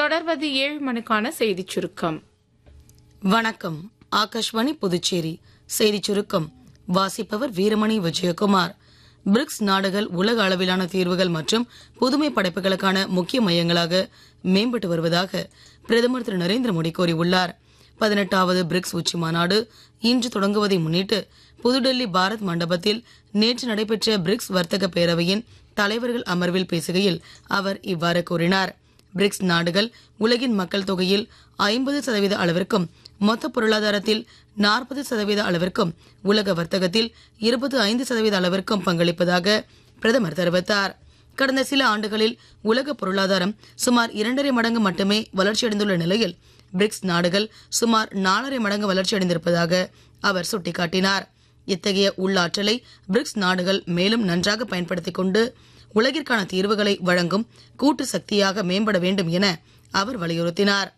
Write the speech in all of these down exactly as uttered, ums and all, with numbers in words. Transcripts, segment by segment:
தொடர்வது ஏழு மணிக்கான செய்திச் சுருக்கம். வணக்கம். ஆகாஷ்வாணி புதுச்சேரி செய்திச் சுருக்கம் வாசிப்பவர் வீரமணி விஜயகுமார். பிரிக்ஸ் நாடுகள் உலக அளவிலான தீர்வுகள் மற்றும் புதுமை படைப்புகளுக்கான முக்கிய மையங்களாக மேம்பட்டு வருவதாக பிரதமர் திரு நரேந்திர மோடி கூறியுள்ளார். பதினெட்டாவது பிரிக்ஸ் உச்சி மாநாடு இன்று தொடங்குவதை முன்னிட்டு புதுடெல்லி பாரத் மண்டபத்தில் நேற்று நடைபெற்ற பிரிக்ஸ் வர்த்தக பேரவையின் தலைவர்கள் அமர்வில் பேசுகையில் அவர் இவ்வாறு கூறினார். பிரிக்ஸ் நாடுகள் உலகின் மக்கள் தொகையில் ஐம்பது சதவீத அளவிற்கும் மொத்த பொருளாதாரத்தில் நாற்பது சதவீத அளவிற்கும் உலக வர்த்தகத்தில் இருபத்தி ஐந்து சதவீத அளவிற்கும் பங்களிப்பதாக பிரதமர் தெரிவித்தார். கடந்த சில ஆண்டுகளில் உலக பொருளாதாரம் சுமார் இரண்டரை மடங்கு மட்டுமே வளர்ச்சியடைந்துள்ள நிலையில் பிரிக்ஸ் நாடுகள் சுமார் நாலரை மடங்கு வளர்ச்சியடைந்திருப்பதாக அவர் சுட்டிக்காட்டினார். இத்தகைய உள்ளாற்றலை பிரிக்ஸ் நாடுகள் மேலும் நன்றாக பயன்படுத்திக் கொண்டு உலகிற்கான தீர்வுகளை வழங்கும் கூட்டு சக்தியாக மேம்பட வேண்டும் என அவர் வலியுறுத்தினார்.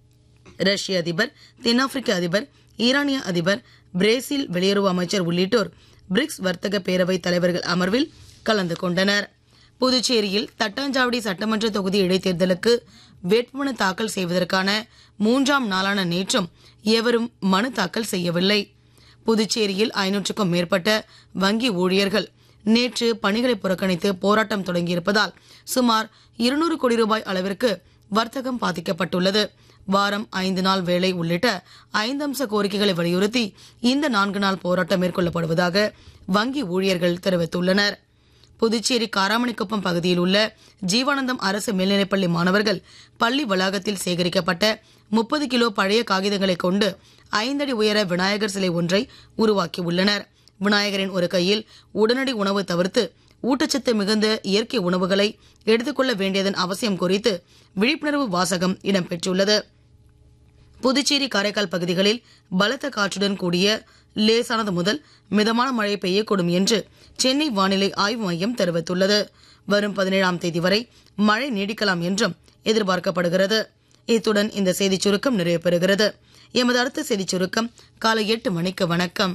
ரஷ்ய அதிபர், தென்னாப்பிரிக்க அதிபர், ஈரானிய அதிபர், பிரேசில் வெளியுறவு அமைச்சர் உள்ளிட்டோர் பிரிக்ஸ் வர்த்தக பேரவை தலைவர்கள் அமர்வில் கலந்து கொண்டனர். புதுச்சேரியில் தட்டாஞ்சாவடி சட்டமன்ற தொகுதி இடைத்தேர்தலுக்கு வேட்புமனு தாக்கல் செய்வதற்கான மூன்றாம் நாளான நேற்றும் எவரும் மனு தாக்கல் செய்யவில்லை. புதுச்சேரியில் ஐநூற்றுக்கும் மேற்பட்ட வங்கி ஊழியர்கள் நேற்று பணிகளை புறக்கணித்து போராட்டம் தொடங்கியிருப்பதால் சுமார் இருநூறு கோடி ரூபாய் அளவிற்கு வர்த்தகம் பாதிக்கப்பட்டுள்ளது. வாரம் ஐந்து நாள் வேலை உள்ளிட்ட ஐந்து அம்ச கோரிக்கைகளை வலியுறுத்தி இந்த நான்கு நாள் போராட்டம் மேற்கொள்ளப்படுவதாக வங்கி ஊழியர்கள் தெரிவித்துள்ளனர். புதுச்சேரி காராமணிக்குப்பம் பகுதியில் உள்ள ஜீவானந்தம் அரசு மேல்நிலைப்பள்ளி மாணவர்கள் பள்ளி வளாகத்தில் சேகரிக்கப்பட்ட முப்பது கிலோ பழைய காகிதங்களை கொண்டு ஐந்தடி உயர விநாயகர் சிலை ஒன்றை உருவாக்கியுள்ளனர். விநாயகரின் ஒரு கையில் உடனடி உணவு தவிர்த்து ஊட்டச்சத்து மிகுந்த இயற்கை உணவுகளை எடுத்துக்கொள்ள வேண்டியதன் அவசியம் குறித்து விழிப்புணர்வு வாசகம் இடம்பெற்றுள்ளது. புதுச்சேரி, காரைக்கால் பகுதிகளில் பலத்த காற்றுடன் கூடிய லேசானது முதல் மிதமான மழை பெய்யக்கூடும் என்று சென்னை வானிலை ஆய்வு மையம் தெரிவித்துள்ளது. வரும் பதினேழாம் தேதி வரை மழை நீடிக்கலாம் என்றும் எதிர்பார்க்கப்படுகிறது. இத்துடன் இந்த செய்திச் சுருக்கம் நிறைவு பெறுகிறது. எமது அடுத்த செய்திச் சுருக்கம் காலை எட்டு மணிக்கு. வணக்கம்.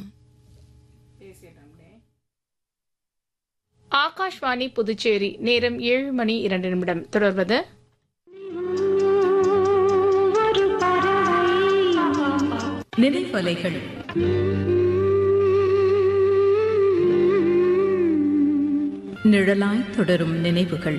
ஆகாஷ்வாணி புதுச்சேரி, நேரம் ஏழு மணி இரண்டு நிமிடம். தொடர்வது நினைவலைகள். நிழலாய் தொடரும் நினைவுகள்.